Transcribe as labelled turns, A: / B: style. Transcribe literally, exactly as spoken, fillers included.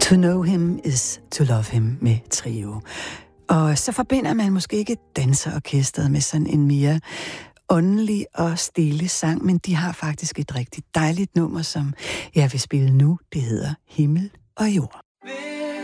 A: To know him is to love him med Trio. Og så forbinder man måske ikke danserorkestret med sådan en mere åndelig og stille sang, men de har faktisk et rigtig dejligt nummer, som jeg vil spille nu. Det hedder Himmel og Jord.